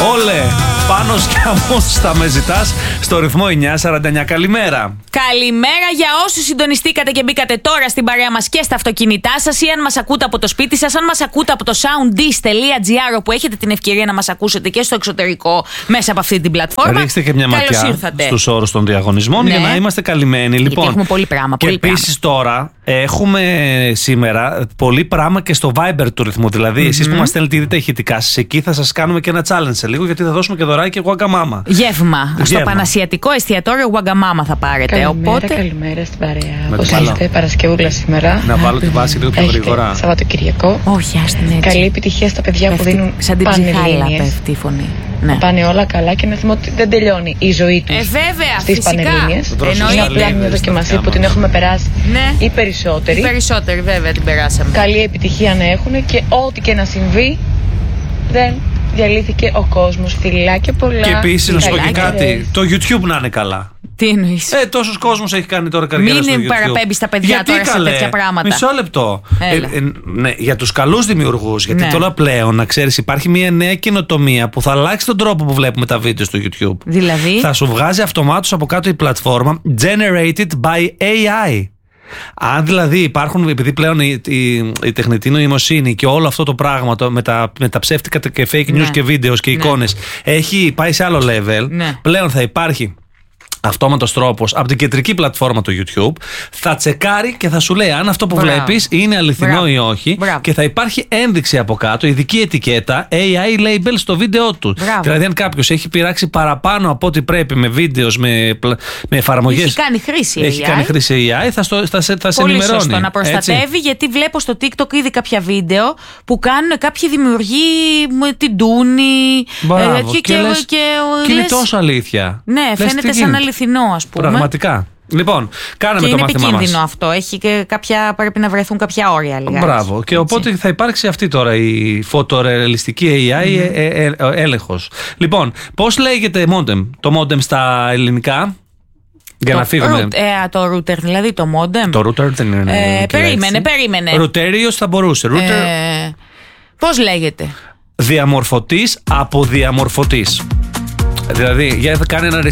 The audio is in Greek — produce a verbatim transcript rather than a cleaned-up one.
Όλε, Πάνος και Αμός θα με ζητάς στο ρυθμό εννιά σαράντα εννιά. Καλημέρα. Καλημέρα για όσους συντονιστήκατε και μπήκατε τώρα στην παρέα μας και στα αυτοκίνητά σας, ή αν μας ακούτε από το σπίτι σας, αν μας ακούτε από το soundis τελεία gr, όπου έχετε την ευκαιρία να μας ακούσετε και στο εξωτερικό μέσα από αυτή την πλατφόρμα. Ρίξτε και μια Καλώς ματιά ήρθατε στους όρους των διαγωνισμών, ναι, για να είμαστε καλυμμένοι. Γιατί Λοιπόν, έχουμε πολύ πράγμα. και επίσης τώρα έχουμε σήμερα πολύ πράγμα και στο Viber του ρυθμού. Δηλαδή, mm-hmm. εσείς που μας στέλνετε ήδη τα ηχητικά σας, εκεί θα σας κάνουμε και ένα challenge σε λίγο, γιατί θα δώσουμε και δωράκι Waggamama. Γεύμα. Στο Γεύμα. Πανασιατικό εστιατόριο Waggamama θα πάρετε. Καλημέρα, Οπότε... καλημέρα στην παρέα. Με Πώς το είστε, Παρασκευούλα σήμερα? Να βάλω τη βάση λίγο πιο γρήγορα. Σαββατοκυριακό. Όχι, άστην έτσι. Καλή επιτυχία στα παιδιά πέφτει, που δίνουν σαν την ψυχάλα πανελλήνιες. πέφτει η φωνή. Ναι. Πάνε όλα καλά και να θυμώ ότι δεν τελειώνει η ζωή τους Ε, βέβαια, στις φυσικά. πανελλήνιες. Εννοείται. Είναι απλά μια δοκιμασία που την έχουμε περάσει Ναι. οι περισσότεροι. Οι περισσότεροι, βέβαια, την περάσαμε. Καλή επιτυχία να έχουν και ό,τι και να συμβεί, δεν διαλύθηκε ο κόσμος. Φιλάκια πολλά. Και επίσης να σου πω και Φιλάκια, κάτι, ρε. το YouTube να είναι καλά. Τι εννοείς? Ε, τόσος κόσμος έχει κάνει τώρα καριέρα Μην στο YouTube. παραπέμπεις τα παιδιά γιατί, τώρα σε καλέ? τέτοια πράγματα. Μισό λεπτό. Ε, Έλα. ε, ναι, για τους καλούς δημιουργούς, γιατί Ναι. τώρα πλέον, να ξέρεις, υπάρχει μια νέα καινοτομία που θα αλλάξει τον τρόπο που βλέπουμε τα βίντεο στο YouTube. Δηλαδή. Θα σου βγάζει αυτομάτως από κάτω η πλατφόρμα Generated by έι άι. Αν δηλαδή υπάρχουν, επειδή πλέον η, η, η τεχνητή νοημοσύνη και όλο αυτό το πράγμα το, με, τα, με τα ψεύτικα και fake news Ναι. και βίντεο και Ναι. εικόνες έχει πάει σε άλλο level, Ναι. πλέον θα υπάρχει αυτόματος τρόπος από την κεντρική πλατφόρμα του YouTube, θα τσεκάρει και θα σου λέει αν αυτό που Μπράβο. βλέπεις είναι αληθινό Μπράβο. ή όχι. Μπράβο. Και θα υπάρχει ένδειξη από κάτω, ειδική ετικέτα έι άι label στο βίντεο του. Μπράβο. Δηλαδή, αν κάποιος έχει πειράξει παραπάνω από ό,τι πρέπει με βίντεο, με, πλα- με εφαρμογές. Έχει κάνει χρήση Έχει έι άι. κάνει χρήση έι άι, θα, στο, θα, σε, θα σε Πολύ ενημερώνει. σωστό να προστατεύει, έτσι. γιατί βλέπω στο TikTok ήδη κάποια βίντεο που κάνουν κάποιοι δημιουργοί με την Τούνη. Μπράβο. ε, και, και, λες, και, και είναι λες- τόσο αλήθεια. Ναι, Λες, φαίνεται τι σαν γίνεται. αληθινό, ας πούμε. Πραγματικά. Λοιπόν, κάναμε Και το είναι μάθημά επικίνδυνο μας. αυτό. Έχει και κάποια, πρέπει να βρεθούν κάποια όρια λίγα. Μπράβο. Και Έτσι. οπότε θα υπάρξει αυτή τώρα η φωτορεαλιστική έι άι Mm-hmm. ε, ε, ε, έλεγχος. Λοιπόν, πώς λέγεται modem, το modem στα ελληνικά, για το, να φύγουμε. root, ε, το router, δηλαδή το modem. Το router δεν είναι. Ε, ελληνική περίμενε, λέξη. περίμενε. Routerio's θα μπορούσε. Router, Ε, πώς λέγεται? διαμορφωτής από διαμορφωτής. Δηλαδή, για κάνε ένα